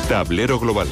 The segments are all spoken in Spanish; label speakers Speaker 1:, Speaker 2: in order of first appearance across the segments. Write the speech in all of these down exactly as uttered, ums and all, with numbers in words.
Speaker 1: Tablero Global.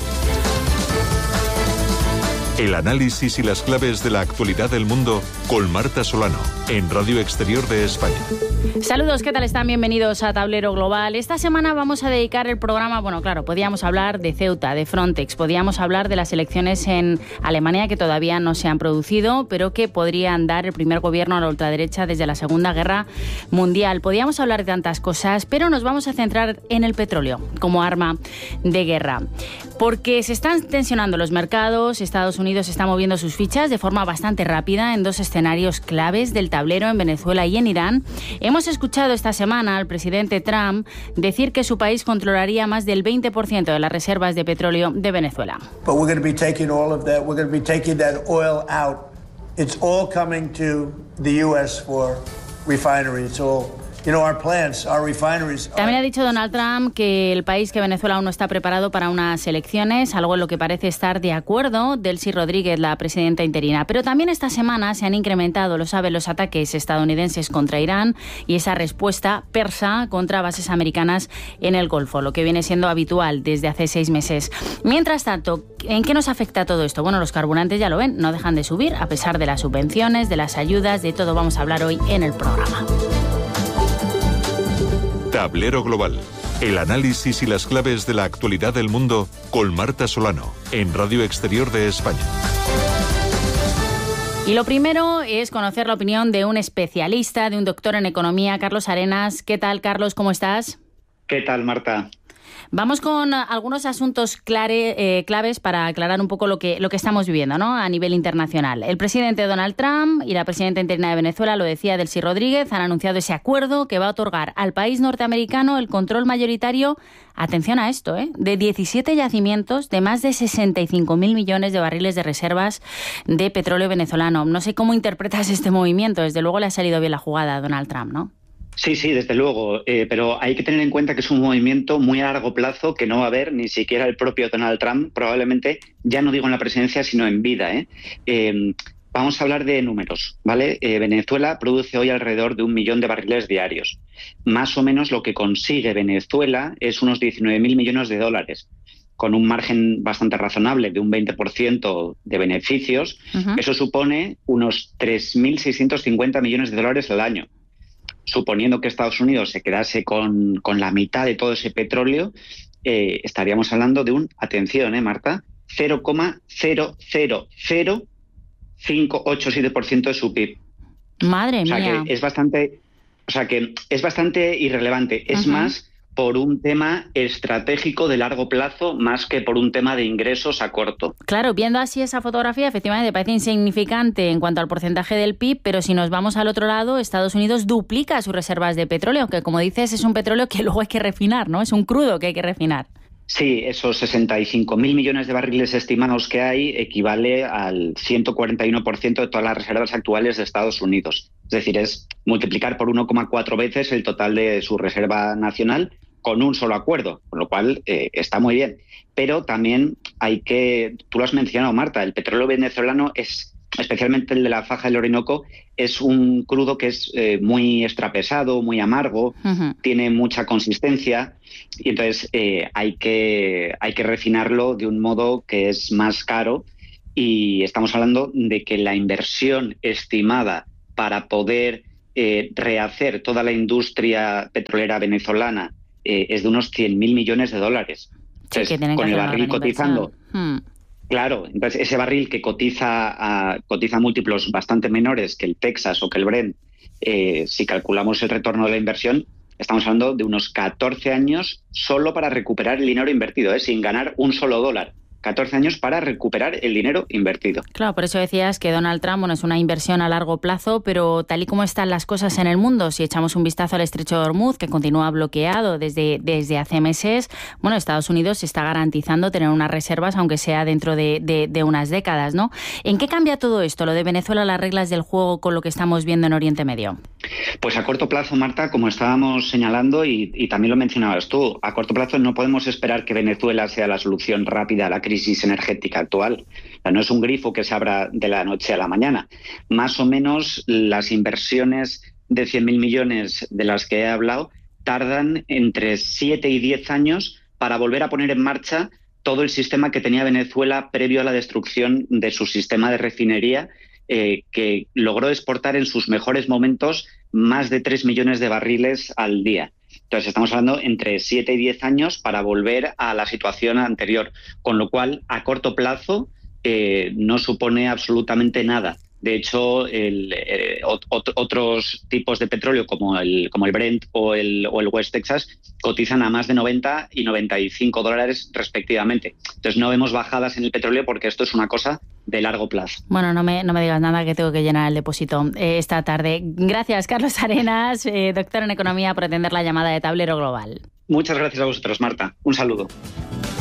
Speaker 1: El análisis y las claves de la actualidad del mundo con Marta Solano, en Radio Exterior de España.
Speaker 2: Saludos, ¿qué tal están? Bienvenidos a Tablero Global. Esta semana vamos a dedicar el programa, bueno, claro, podíamos hablar de Ceuta, de Frontex, podíamos hablar de las elecciones en Alemania que todavía no se han producido, pero que podrían dar el primer gobierno a la ultraderecha desde la Segunda Guerra Mundial. Podíamos hablar de tantas cosas, pero nos vamos a centrar en el petróleo como arma de guerra. Porque se están tensionando los mercados, Estados Unidos está moviendo sus fichas de forma bastante rápida en dos escenarios claves del tablero, en Venezuela y en Irán. Hemos escuchado esta semana al presidente Trump decir que su país controlaría más del veinte por ciento de las reservas de petróleo de Venezuela.
Speaker 3: But we're going to be taking all of that. We're going to be taking that oil out. It's all coming to the U S for refinery. It's all You know, our plants, our refineries are...
Speaker 2: También ha dicho Donald Trump que el país, que Venezuela, aún no está preparado para unas elecciones, algo en lo que parece estar de acuerdo Delcy Rodríguez, la presidenta interina. Pero también esta semana se han incrementado, lo saben, los ataques estadounidenses contra Irán y esa respuesta persa contra bases americanas en el Golfo, lo que viene siendo habitual desde hace seis meses. Mientras tanto, ¿en qué nos afecta todo esto? Bueno, los carburantes, ya lo ven, no dejan de subir a pesar de las subvenciones, de las ayudas, de todo vamos a hablar hoy en el programa.
Speaker 1: Tablero Global. El análisis y las claves de la actualidad del mundo con Marta Solano, en Radio Exterior de España.
Speaker 2: Y lo primero es conocer la opinión de un especialista, de un doctor en economía, Carlos Arenas. ¿Qué tal, Carlos? ¿Cómo estás?
Speaker 4: ¿Qué tal, Marta?
Speaker 2: Vamos con algunos asuntos clare, eh, claves para aclarar un poco lo que, lo que estamos viviendo, ¿no?, a nivel internacional. El presidente Donald Trump y la presidenta interina de Venezuela, lo decía Delcy Rodríguez, han anunciado ese acuerdo que va a otorgar al país norteamericano el control mayoritario, atención a esto, ¿eh?, de diecisiete yacimientos de más de sesenta y cinco mil millones de barriles de reservas de petróleo venezolano. No sé cómo interpretas este movimiento. Desde luego le ha salido bien la jugada a Donald Trump, ¿no?
Speaker 4: Sí, sí, desde luego, eh, pero hay que tener en cuenta que es un movimiento muy a largo plazo que no va a ver ni siquiera el propio Donald Trump, probablemente, ya no digo en la presidencia, sino en vida. ¿eh? Eh, vamos a hablar de números, ¿vale? Eh, Venezuela produce hoy alrededor de un millón de barriles diarios. Más o menos lo que consigue Venezuela es unos diecinueve mil millones de dólares, con un margen bastante razonable de un veinte por ciento de beneficios. Uh-huh. Eso supone unos tres mil seiscientos cincuenta millones de dólares al año. Suponiendo que Estados Unidos se quedase con, con la mitad de todo ese petróleo, eh, estaríamos hablando de un, atención, ¿eh, Marta? cero coma cero cero cero cinco ocho siete por ciento de su P I B.
Speaker 2: Madre
Speaker 4: o sea
Speaker 2: mía.
Speaker 4: Que es bastante, o sea que es bastante irrelevante. Es uh-huh. más por un tema estratégico de largo plazo más que por un tema de ingresos a corto.
Speaker 2: Claro, viendo así esa fotografía, efectivamente parece insignificante en cuanto al porcentaje del P I B, pero si nos vamos al otro lado, Estados Unidos duplica sus reservas de petróleo, aunque como dices es un petróleo que luego hay que refinar, ¿no? Es un crudo que hay que refinar.
Speaker 4: Sí, esos sesenta y cinco mil millones de barriles estimados que hay equivale al ciento cuarenta y uno por ciento de todas las reservas actuales de Estados Unidos. Es decir, es multiplicar por uno coma cuatro veces el total de su reserva nacional con un solo acuerdo, con lo cual eh, está muy bien. Pero también hay que, tú lo has mencionado, Marta, el petróleo venezolano es, especialmente el de la faja del Orinoco, es un crudo que es eh, muy extrapesado, muy amargo, uh-huh. tiene mucha consistencia y entonces eh, hay que, hay que refinarlo de un modo que es más caro, y estamos hablando de que la inversión estimada para poder eh, rehacer toda la industria petrolera venezolana Eh, es de unos cien mil millones de dólares.
Speaker 2: Sí,
Speaker 4: entonces,
Speaker 2: que
Speaker 4: con el barril cotizando,
Speaker 2: hmm.
Speaker 4: claro, entonces ese barril que cotiza a, cotiza a múltiplos bastante menores que el Texas o que el Brent, eh, si calculamos el retorno de la inversión, estamos hablando de unos catorce años solo para recuperar el dinero invertido, ¿eh? sin ganar un solo dólar. catorce años para recuperar el dinero invertido.
Speaker 2: Claro, por eso decías que Donald Trump, bueno, es una inversión a largo plazo, pero tal y como están las cosas en el mundo, si echamos un vistazo al estrecho de Hormuz, que continúa bloqueado desde, desde hace meses, bueno, Estados Unidos está garantizando tener unas reservas, aunque sea dentro de, de, de unas décadas, ¿no? ¿En qué cambia todo esto, lo de Venezuela, las reglas del juego, con lo que estamos viendo en Oriente Medio?
Speaker 4: Pues a corto plazo, Marta, como estábamos señalando y, y también lo mencionabas tú, a corto plazo no podemos esperar que Venezuela sea la solución rápida a la crisis energética actual. O sea, no es un grifo que se abra de la noche a la mañana. Más o menos las inversiones de cien mil millones de las que he hablado tardan entre siete y diez años para volver a poner en marcha todo el sistema que tenía Venezuela previo a la destrucción de su sistema de refinería, eh, que logró exportar en sus mejores momentos más de tres millones de barriles al día. Entonces estamos hablando entre siete y diez años para volver a la situación anterior, con lo cual a corto plazo eh, no supone absolutamente nada. De hecho, el, eh, ot- otros tipos de petróleo como el, como el Brent o el, o el West Texas cotizan a más de noventa y noventa y cinco dólares respectivamente. Entonces no vemos bajadas en el petróleo porque esto es una cosa de largo plazo.
Speaker 2: Bueno, no me, no me digas nada que tengo que llenar el depósito eh, esta tarde. Gracias, Carlos Arenas, eh, doctor en Economía, por atender la llamada de Tablero Global.
Speaker 4: Muchas gracias a vosotros, Marta. Un saludo.